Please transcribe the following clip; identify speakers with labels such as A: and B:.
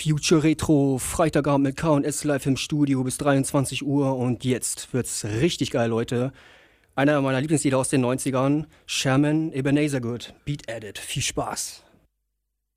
A: Future Retro, Freitagabend mit K&S live im Studio bis 23 Uhr und jetzt wird's richtig geil, Leute. Einer meiner Lieblingslieder aus den 90ern, Sherman Ebenezer Good, Beat Edit. Viel Spaß.